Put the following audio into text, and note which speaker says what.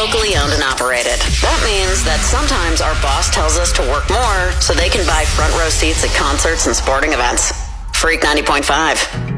Speaker 1: locally owned and operated. That means that sometimes our boss tells us to work more so they can buy front row seats at concerts and sporting events. Freak 90.5.